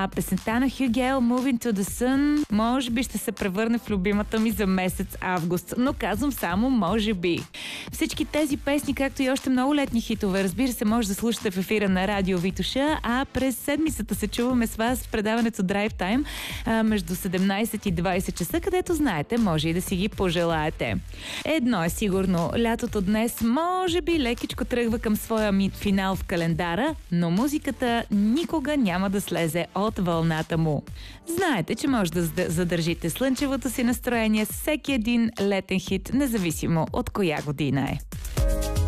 Песента на Хюгел Moving to the Sun може би ще се превърне в любимата ми за месец август, но казвам само може би. Всички тези песни, както и още много летни хитове, разбира се, може да слушате в ефира на Радио Витоша, а през седмицата се чуваме с вас в предаването Drive Time между 17 и 20 часа, където знаете, може и да си ги пожелаете. Едно е сигурно, лятото днес може би лекичко тръгва към своя финал в календара, но музиката никога няма да слезе от вълната му. Знаете, че може да задържите слънчевото си настроение с всеки един летен хит, независимо от коя година е.